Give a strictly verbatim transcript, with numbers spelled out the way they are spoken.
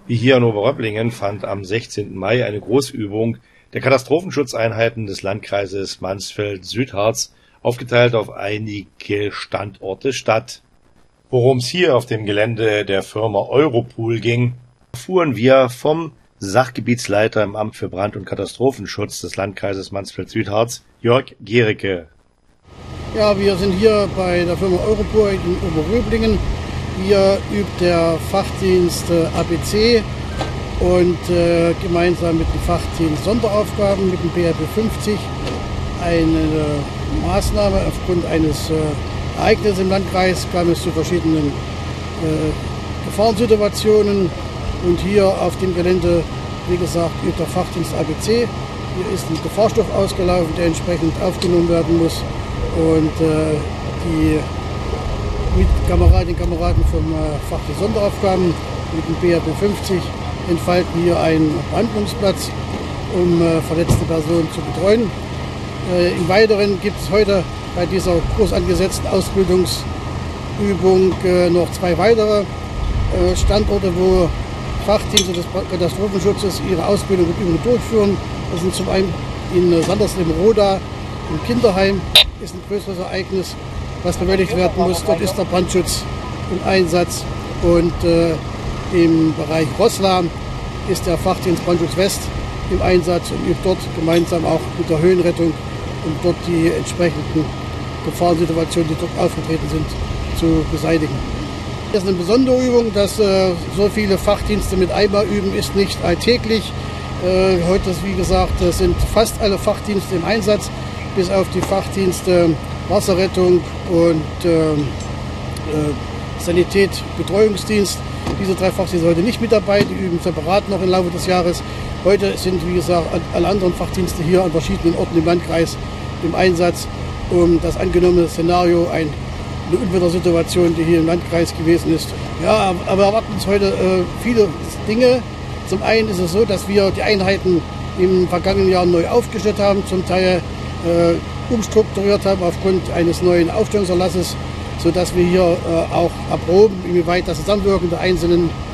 Wie hier in Oberröpplingen fand am sechzehnten Mai eine Großübung der Katastrophenschutzeinheiten des Landkreises Mansfeld-Südharz, aufgeteilt auf einige Standorte, statt. Worum es hier auf dem Gelände der Firma Europool ging, erfuhren wir vom Sachgebietsleiter im Amt für Brand- und Katastrophenschutz des Landkreises Mansfeld-Südharz, Jörg Gericke. Ja, wir sind hier bei der Firma Europool in Oberröblingen. Hier übt der Fachdienst äh, A B C und äh, gemeinsam mit dem Fachdienst Sonderaufgaben mit dem B R B fünfzig eine äh, Maßnahme. Aufgrund eines äh, Ereignisses im Landkreis kam es zu verschiedenen äh, Gefahrensituationen und hier auf dem Gelände, wie gesagt, übt der Fachdienst A B C. Hier ist ein Gefahrstoff ausgelaufen, der entsprechend aufgenommen werden muss, und äh, die mit Kameradinnen und Kameraden vom äh, Fachdienst Sonderaufgaben mit dem B R B fünfzig entfalten hier einen Behandlungsplatz, um äh, verletzte Personen zu betreuen. Äh, Im Weiteren gibt es heute bei dieser groß angesetzten Ausbildungsübung äh, noch zwei weitere äh, Standorte, wo Fachdienste des Katastrophenschutzes ihre Ausbildung und Übungen durchführen. Das sind zum einen in äh, Sandersleben-Roda im Kinderheim, ist ein größeres Ereignis, was bewältigt werden muss. Dort ist der Brandschutz im Einsatz, und äh, im Bereich Roßla ist der Fachdienst Brandschutz West im Einsatz und übt dort gemeinsam auch mit der Höhenrettung, um dort die entsprechenden Gefahrensituationen, die dort aufgetreten sind, zu beseitigen. Das ist eine besondere Übung, dass äh, so viele Fachdienste mit einmal üben, ist nicht alltäglich. Äh, heute, wie gesagt, sind fast alle Fachdienste im Einsatz, bis auf die Fachdienste Wasserrettung und äh, äh, Sanität, Betreuungsdienst. Diese drei Fachdienste sind heute nicht mit dabei, die üben separat noch im Laufe des Jahres. Heute sind, wie gesagt, alle anderen Fachdienste hier an verschiedenen Orten im Landkreis im Einsatz, um das angenommene Szenario, ein, eine Unwettersituation, die hier im Landkreis gewesen ist. Ja, aber wir erwarten uns heute äh, viele Dinge. Zum einen ist es so, dass wir die Einheiten im vergangenen Jahr neu aufgestellt haben, zum Teil äh, umstrukturiert haben aufgrund eines neuen Aufstellungserlasses, sodass wir hier äh, auch erproben, inwieweit das Zusammenwirken der einzelnen